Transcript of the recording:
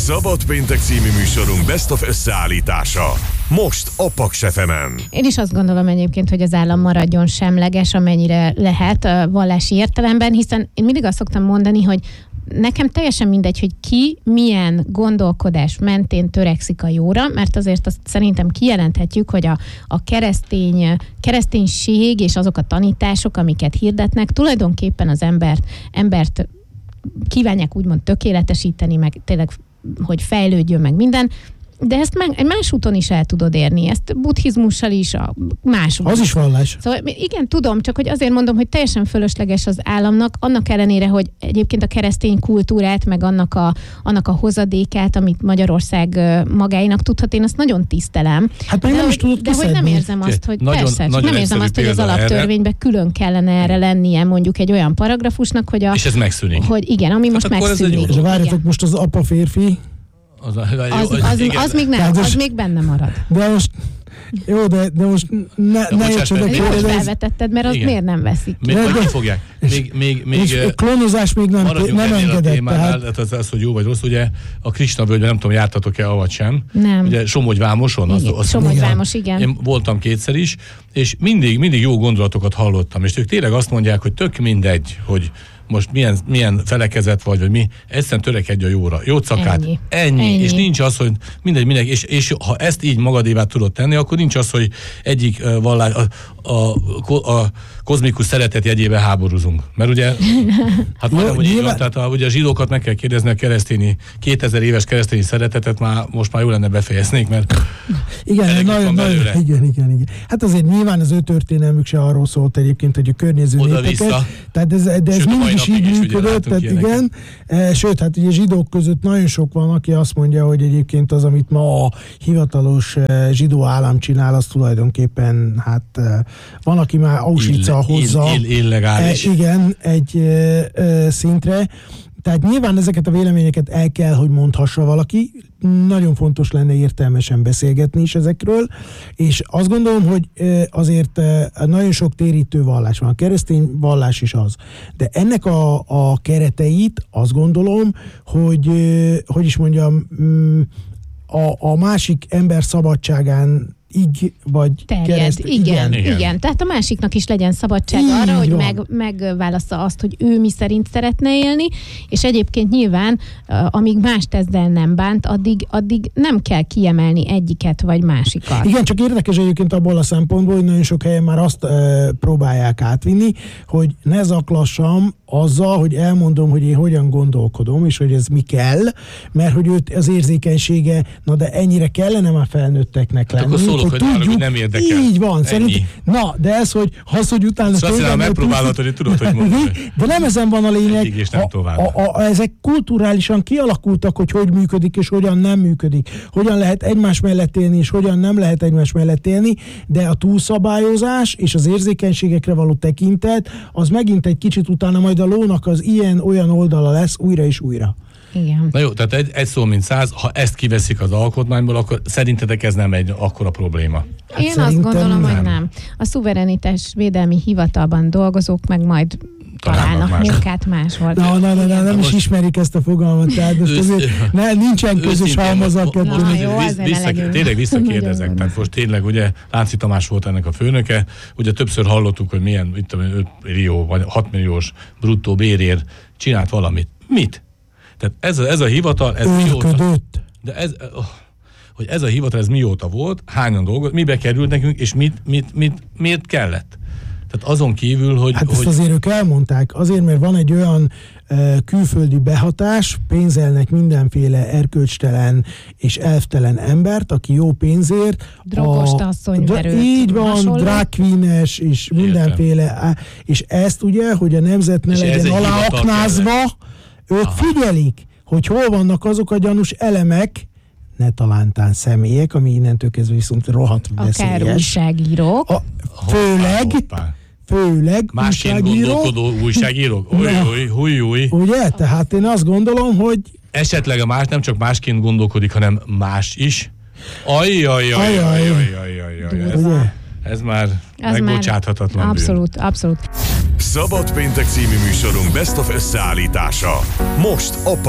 Szabad péntek című műsorunk Best of összeállítása. Most a Paks FM-en. Én is azt gondolom egyébként, hogy az állam maradjon semleges, amennyire lehet a vallási értelemben, hiszen én mindig azt szoktam mondani, hogy nekem teljesen mindegy, hogy ki milyen gondolkodás mentén törekszik a jóra, mert azért azt szerintem kijelenthetjük, hogy a kereszténység és azok a tanítások, amiket hirdetnek, tulajdonképpen az embert kívánják úgymond tökéletesíteni, meg tényleg, hogy fejlődjön meg minden, de ezt egy más úton is el tudod érni. Ezt buddhizmussal is, más úton. Az is vallás. Szóval igen, tudom, csak hogy azért mondom, hogy teljesen fölösleges az államnak, annak ellenére, hogy egyébként a keresztény kultúrát, meg annak a hozadékát, amit Magyarország magáinak tudhat, én azt nagyon tisztelem. Hát meg nem is tudod de hogy nem érzem azt, hogy persze, nem érzem azt, hogy az alaptörvényben külön kellene erre lennie mondjuk egy olyan paragrafusnak, hogy és ez megszűnik. Hogy igen, ami most megszűnik. És várjatok, most az apa férfi. Az még nem, az még benne marad. De most, jó, de most ne értsedek. Jó, hogy felvetetted, mert az miért nem veszik ki? Hogy fogják? És klónozás még nem engedett. Tehát az, hogy jó vagy rossz, ugye a Krisna völgyben nem tudom, jártatok-e, avagy sem. Nem. Ugye Somogyvámoson. Somogyvámos, igen. Én voltam kétszer is, és mindig jó gondolatokat hallottam, és ők tényleg azt mondják, hogy tök mindegy, hogy most milyen felekezet vagy mi, egyszerűen törekedj a jóra. Jó szakát. Ennyi. És nincs az, hogy mindegy, és ha ezt így magadévá tudod tenni, akkor nincs az, hogy egyik vallás, a kozmikus szeretet jegyébe háborúzunk. Mert ugye, hát majdnem, hogy így van, tehát ugye a zsidókat meg kell kérdezni a 2000 éves keresztény szeretetet, most már jó lenne befejeznék, mert igen. Hát azért nyilván az ő történelmük se arról szólt egyébként, hogy a környező népeket. Tehát ez mindig is így működött, tehát igen. Sőt, hát ugye zsidók között nagyon sok van, aki azt mondja, hogy egyébként az, amit ma a hivatalos zsidó állam csinál, az tulajdonképpen, hát van, aki már Auschwitz-al hozza. Illegális. Igen, egy szintre. Tehát nyilván ezeket a véleményeket el kell, hogy mondhassa valaki. Nagyon fontos lenne értelmesen beszélgetni is ezekről, és azt gondolom, hogy azért nagyon sok térítő vallás van. A keresztény vallás is az. De ennek a kereteit azt gondolom, hogy is mondjam, a másik ember szabadságán vagy terjed. Igen. Tehát a másiknak is legyen szabadság így arra, hogy megválassza azt, hogy ő mi szerint szeretne élni, és egyébként nyilván, amíg mást ezzel nem bánt, addig nem kell kiemelni egyiket vagy másikat. Igen, csak érdekes egyébként abból a szempontból, hogy nagyon sok helyen már azt próbálják átvinni, hogy ne zaklassam azzal, hogy elmondom, hogy én hogyan gondolkodom, és hogy ez mi kell, mert hogy őt az érzékenysége, na de ennyire kellene már felnőtteknek lenni. Hogy tudjuk, nem érdekel. Így van, szerintem. Na, de ez, hogy utána... Szóval megpróbálod, hogy tudod, hogy mondod. De nem ezen van a lényeg. Eddig és nem tovább. Ezek kulturálisan kialakultak, hogy működik, és hogyan nem működik. Hogyan lehet egymás mellett élni, és hogyan nem lehet egymás mellett élni, de a túlszabályozás és az érzékenységekre való tekintet, az megint egy kicsit utána majd a lónak az ilyen-olyan oldala lesz újra és újra. Igen. Na jó, tehát egy szó mint 100, ha ezt kiveszik az alkotmányból, akkor szerintetek ez nem egy akkora probléma? Hát én azt gondolom, hogy nem. A szuverenitás védelmi hivatalban dolgozók meg majd találnak munkát máshol. Nem is ismerik ezt a fogalmat, tehát most azért nincsen közös halmazak. Tényleg visszakérdezek, tehát most tényleg ugye Lánci Tamás volt ennek a főnöke, ugye többször hallottuk, hogy milyen 5 millió vagy 6 milliós bruttó bérért csinált valamit. Mit? Tehát ez a hivatal, ez mióta... De hogy ez a hivatal, ez mióta volt, hányan dolgozott, mibe került nekünk, és miért kellett? Tehát azon kívül, hogy... Hát ezt azért ők elmondták, azért, mert van egy olyan külföldi behatás, pénzelnek mindenféle erkölcstelen és elvtelen embert, aki jó pénzért... Drogost asszonyverőt. Így van, drag queen-es és mindenféle... És ezt ugye, hogy a nemzet ne legyen aláaknázva, ők figyelik, hogy hol vannak azok a gyanús elemek, ne talántán személyek, ami innentől kezdve viszont rohadt veszélyes. Akár újságírók. Főleg másként gondolkodó újságírók? Új. Ugye? Tehát én azt gondolom, hogy... Esetleg a más nem csak másként gondolkodik, hanem más is. Ez már megbocsáthatatlan bűn. Abszolút. Szabad péntek című műsorunk Best of összeállítása. Most a